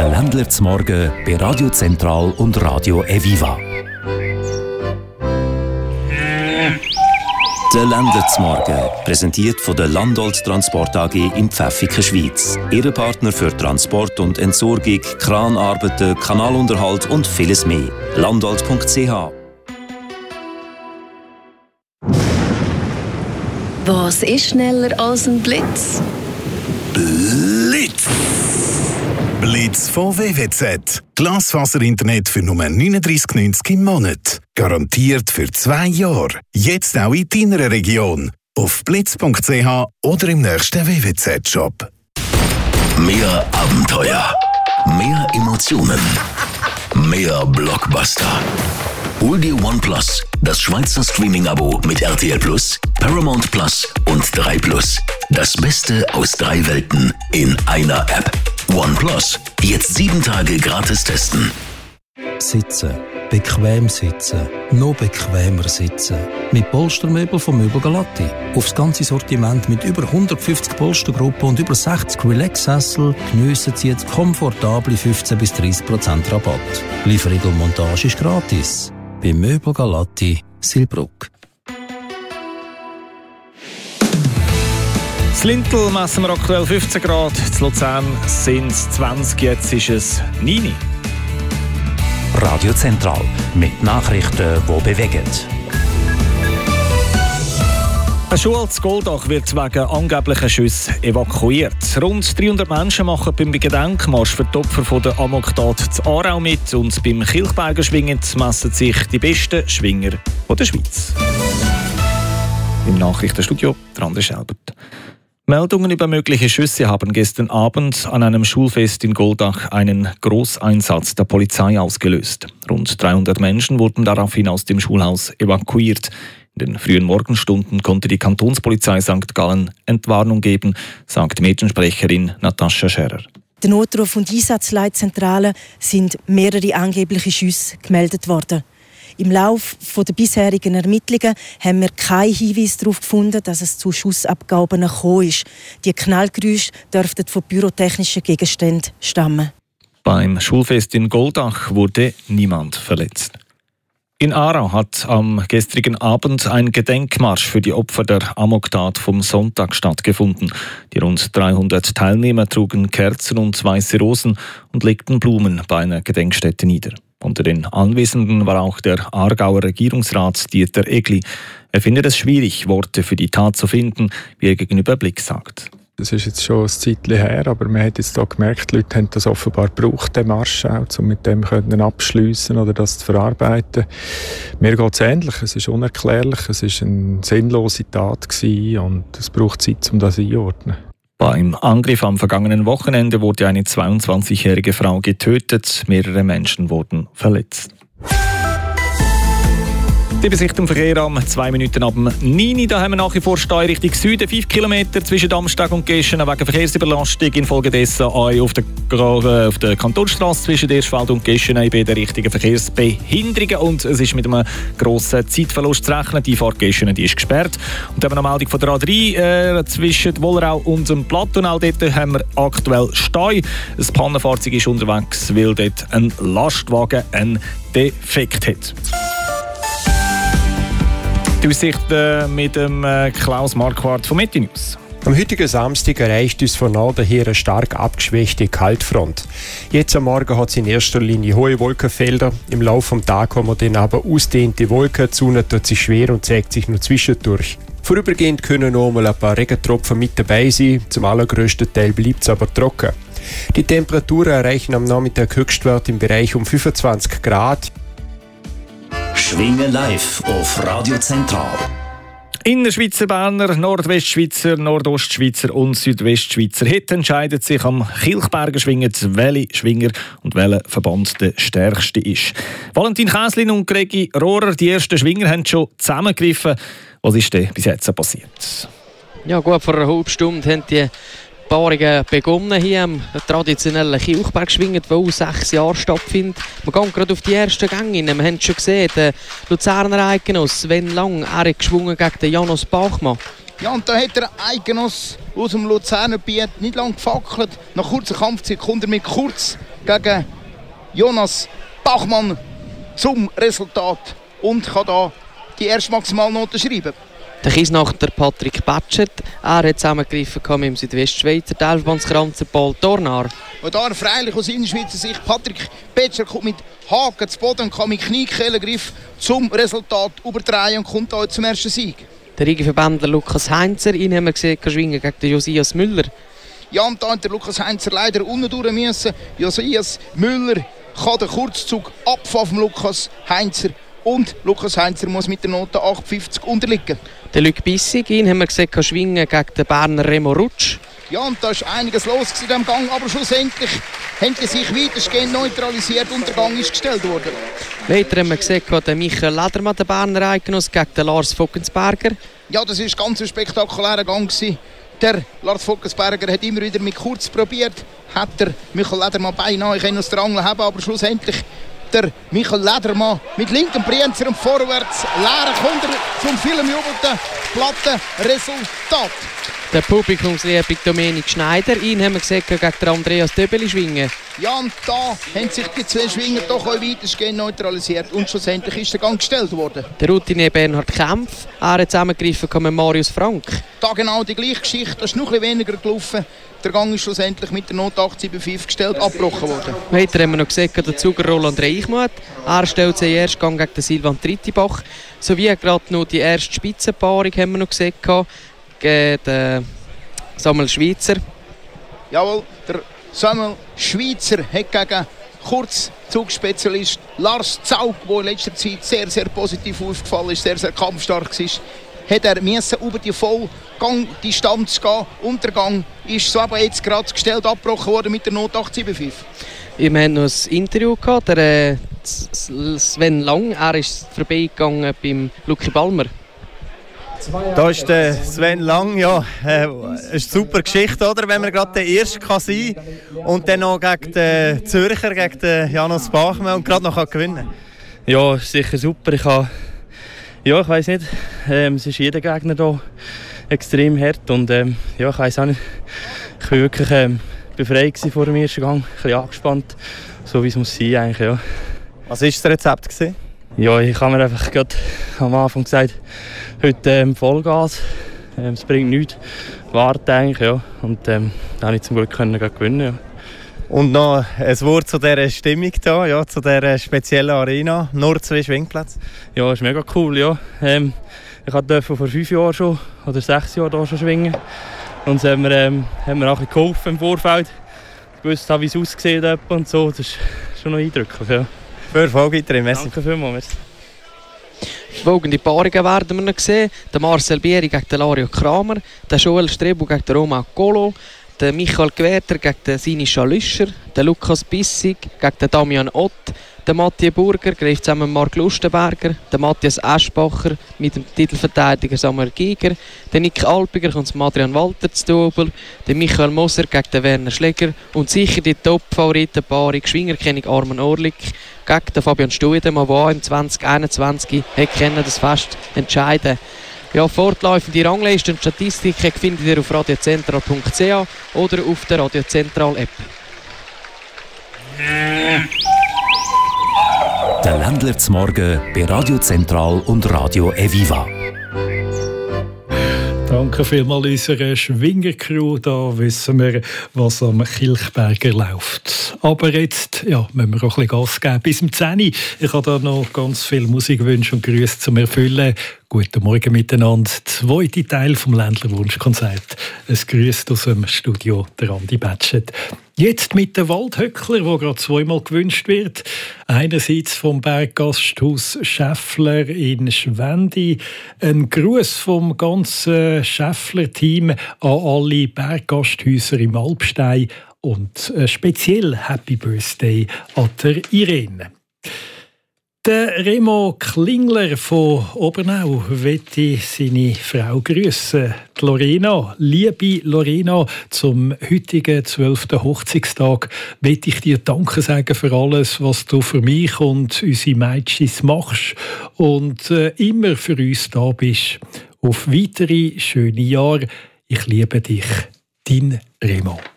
Der Ländler zum Morgen bei Radio Zentral und Radio Eviva. Der Ländler zum Morgen, präsentiert von der Landolt Transport AG in Pfäffiken, Schweiz. Ihre Partner für Transport und Entsorgung, Kranarbeiten, Kanalunterhalt und vieles mehr. Landolt.ch. Was ist schneller als ein Blitz? Blitz! Blitz von WWZ. Glasfaser-Internet für nur 39,90 im Monat. Garantiert für 2 Jahre. Jetzt auch in deiner Region. Auf blitz.ch oder im nächsten WWZ-Shop. Mehr Abenteuer. Mehr Emotionen. Mehr Blockbuster. Hol dir OnePlus, das Schweizer Streaming-Abo mit RTL Plus, Paramount Plus und 3 Plus. Das Beste aus 3 Welten in einer App. OnePlus. Jetzt 7 Tage gratis testen. Sitzen. Bequem sitzen. Noch bequemer sitzen. Mit Polstermöbel von Möbel Galatti. Aufs ganze Sortiment mit über 150 Polstergruppen und über 60 Relax-Sessel geniessen Sie jetzt komfortable 15-30% Rabatt. Lieferung und Montage ist gratis. Bei Möbel Galatti, Silbruck. In Lintel messen wir aktuell 15 Grad, in Luzern sind es 20, jetzt ist es 9. Radio Zentral mit Nachrichten, die bewegen. Eine Schule in Goldach wird wegen angeblicher Schüsse evakuiert. Rund 300 Menschen machen beim Gedenkmarsch für die Opfer der Amoktat zu Aarau mit und beim Kilchberger Schwingen messen sich die besten Schwinger der Schweiz. Im Nachrichtenstudio André Schelbert. Meldungen über mögliche Schüsse haben gestern Abend an einem Schulfest in Goldach einen Großeinsatz der Polizei ausgelöst. Rund 300 Menschen wurden daraufhin aus dem Schulhaus evakuiert. In den frühen Morgenstunden konnte die Kantonspolizei St. Gallen Entwarnung geben, sagt Mediensprecherin Natascha Scherer. Der Notruf- und Einsatzleitzentrale sind mehrere angebliche Schüsse gemeldet worden. Im Laufe der bisherigen Ermittlungen haben wir keinen Hinweis darauf gefunden, dass es zu Schussabgaben gekommen ist. Die Knallgeräusche dürften von pyrotechnischen Gegenständen stammen. Beim Schulfest in Goldach wurde niemand verletzt. In Aarau hat am gestrigen Abend ein Gedenkmarsch für die Opfer der Amoktat vom Sonntag stattgefunden. Die rund 300 Teilnehmer trugen Kerzen und weiße Rosen und legten Blumen bei einer Gedenkstätte nieder. Unter den Anwesenden war auch der Aargauer Regierungsrat Dieter Egli. Er findet es schwierig, Worte für die Tat zu finden, wie er gegenüber Blick sagt. Das ist jetzt schon ein Zeitchen her, aber man hat jetzt hier gemerkt, die Leute haben das offenbar gebraucht, den Marsch auch, um mit dem abschliessen oder das zu verarbeiten. Mir geht es ähnlich, es ist unerklärlich, es war eine sinnlose Tat gewesen und es braucht Zeit, um das einzuordnen. Beim Angriff am vergangenen Wochenende wurde eine 22-jährige Frau getötet, mehrere Menschen wurden verletzt. Die Besicht im Verkehr am 2 Minuten ab 9. Da haben wir nach wie vor Stau Richtung Süden. 5 Kilometer zwischen Damstag und Geschen wegen Verkehrsüberlastung. Infolgedessen auf der Kantonstrasse zwischen Dirschfeld und Geschen bei den richtigen Verkehrsbehinderungen. Und es ist mit einem grossen Zeitverlust zu rechnen. Die Fahrt Geschen die ist gesperrt. Und dann haben wir eine Meldung von der A3 zwischen Wollerau und dem Plattenau. Dort haben wir aktuell Stau. Ein Pannenfahrzeug ist unterwegs, weil dort ein Lastwagen einen Defekt hat. Die Aussicht mit dem Klaus Marquardt von Metti News. Am heutigen Samstag erreicht uns von Norden her eine stark abgeschwächte Kaltfront. Jetzt am Morgen hat es in erster Linie hohe Wolkenfelder. Im Laufe des Tages haben wir dann aber ausdehnte Wolken. Die Sonne tut sich schwer und zeigt sich nur zwischendurch. Vorübergehend können noch mal ein paar Regentropfen mit dabei sein. Zum allergrößten Teil bleibt es aber trocken. Die Temperaturen erreichen am Nachmittag Höchstwert im Bereich um 25 Grad. Schwingen live auf Radio Zentral. Innerschweizer Berner, Nordwestschweizer, Nordostschweizer und Südwestschweizer. Heute entscheidet sich am Kilchberger Schwingen, welcher Schwinger und welcher Verband der stärkste ist. Valentin Käslin und Gregi Rohrer, die ersten Schwinger, haben schon zusammengegriffen. Was ist denn bis jetzt passiert? Ja, gut, vor einer halben Stunde haben die Paarungen begonnen hier am traditionellen Kilchbergschwingen, der aus 6 Jahren stattfindet. Wir gehen gerade auf die ersten Gänge rein. Wir haben es schon gesehen, der Luzerner Eigenoss Sven Lang, er hat geschwungen gegen den Janos Bachmann. Ja, und da hat der Eigenoss aus dem Luzerner Gebiet nicht lange gefackelt. Nach kurzer Kampfzeit kommt er mit kurz gegen Jonas Bachmann zum Resultat und kann da die erste Maximalnote schreiben. Der Kiesnachter Patrick Batschet, er hat zusammengegriffen mit dem Südwestschweizer Teilverbandskranzer Paul Tornar. Und da freilich aus Innerschweizer Sicht, Patrick Batschet kommt mit Haken zu Boden und kann mit Kniekehlegriff zum Resultat überdrehen und kommt da zum ersten Sieg. Der Riegenverbändler Lukas Heinzer, ihn haben wir gesehen, kann schwingen gegen den Josias Müller. Ja, und da hat der Lukas Heinzer leider unten durch müssen. Josias Müller kann den Kurzzug abfahren vom Lukas Heinzer. Und Lukas Heinzer muss mit der Note 8,50 unterliegen. Der Luc Bissig, ihn haben wir gesehen, kann schwingen gegen den Berner Remo Rutsch. Ja, und da ist einiges los in diesem Gang, aber schlussendlich haben die sich weitestgehend neutralisiert und der Gang ist gestellt worden. Weiter haben wir gesehen, den Michael Ledermann, den Berner Eidgenoss, gegen den Lars Vockensberger. Ja, das war ganz ein spektakulärer Gang. Der Lars Vockensberger hat immer wieder mit kurz probiert, hat der Michael Ledermann beinahe aus der Angel haben, aber schlussendlich der Michael Ledermann mit linkem Brienzer und vorwärts leeren Kunden zum vielen jubelnden Plattenresultat. Der Publikumsliebling Dominik Schneider, ihn haben wir gesehen gegen den Andreas Döbeli schwingen. Ja, und da haben sich die zwei Schwinger doch auch weitestgehend neutralisiert und schlussendlich ist der Gang gestellt worden. Der Routinier Bernhard Kempf, er hat zusammengegriffen mit Marius Frank. Da genau die gleiche Geschichte, das ist noch ein bisschen weniger gelaufen. Der Gang ist schlussendlich mit der Note 8,75 gestellt, abgebrochen worden. Weiter haben wir noch gesehen, den Zuger Roland Reichmuth. Er stellt seinen ersten Gang gegen den Silvan Trittibach. Sowie gerade noch die erste Spitzenpaarung haben wir noch gesehen, gegen den Samuel Schweizer. Jawohl, der Samuel Schweizer hat gegen Kurzzugsspezialist Lars Zaug, der in letzter Zeit sehr, sehr positiv aufgefallen ist, sehr, sehr kampfstark ist, hat er müssen über die Vollgangdistanz gehen. Und der Gang ist so aber jetzt gerade gestellt, abgebrochen worden mit der Note 8,75. Wir haben noch ein Interview gehabt, der Sven Lang, er ist vorbeigegangen beim Lucky Balmer. Da ist der Sven Lang, ja, eine super Geschichte, oder? Wenn man gerade der Erste sein kann und dann noch gegen den Zürcher, gegen den Janus Bachmann und gerade noch gewinnen kann. Ja, sicher super. Ich weiss nicht, es ist jeder Gegner hier extrem hart und ja, ich weiss auch nicht, ich war wirklich befreit vor dem ersten Gang, ein bisschen angespannt, so wie es muss sein eigentlich, ja. Was war das Rezept gewesen? Ja, ich habe mir einfach gerade am Anfang gesagt, heute Vollgas, es bringt nichts, warten eigentlich, ja. Und dann konnte ich zum Glück gewinnen, ja. Und noch ein Wort zu dieser Stimmung hier, ja, zu dieser speziellen Arena, nur 2 Schwingplätze. Ja, das ist mega cool, ja. Ich durfte vor 5 Jahren schon, oder 6 Jahren hier schon schwingen. Und es haben wir auch ein bisschen geholfen im Vorfeld. Ich wusste, wie es aussieht und so, das ist schon noch eindrücklich, ja. Für Erfolg weiterhin, merci. Danke vielmals. Folgende Paarungen werden wir noch sehen. Der Marcel Bieri gegen den Lario Kramer, der Joel Strebu gegen den Roman Colo, der Michael Gwerter gegen den Sinischa Lüscher, der Lukas Bissig gegen den Damian Ott, der Mathieu Burger greift zusammen mit Marc Lustenberger, der Matthias Eschbacher mit dem Titelverteidiger Samuel Giger, der Nick Alpiger kommt mit Adrian Walter zu Dobel, der Michael Moser gegen den Werner Schläger und sicher die Top-Favoritenpaarung Schwingerkönig Armin Orlik gegen den Fabian Stuedemann, der im 2021 das Fest entscheiden. Ja, fortlaufende Ranglisten und Statistiken findet ihr auf radiozentral.ch oder auf der Radio Zentral App. Der Ländler zum Morgen bei Radio Zentral und Radio Eviva. Danke vielmals unserer Schwingercrew. Da wissen wir, was am Kilchberger läuft. Aber jetzt müssen wir auch ein bisschen Gas geben. Bis zum 10 Uhr. Ich habe da noch ganz viele Musikwünsche und Grüße zum Erfüllen. Guten Morgen miteinander. Zweite Teil vom Ländler Wunschkonzert. Es grüßt aus dem Studio der Andi Batschet. Jetzt mit dem Waldhöckler, der gerade 2-mal gewünscht wird. Einerseits vom Berggasthaus Schäffler in Schwendi. Ein Gruß vom ganzen Schäffler-Team an alle Berggasthäuser im Alpstein. Und speziell Happy Birthday an der Irene. Der Remo Klingler von Obernau möchte seine Frau grüßen, die Lorena. Liebe Lorena, zum heutigen 12. Hochzeitstag möchte ich dir Danke sagen für alles, was du für mich und unsere Mädchen machst und immer für uns da bist. Auf weitere schöne Jahre. Ich liebe dich, dein Remo.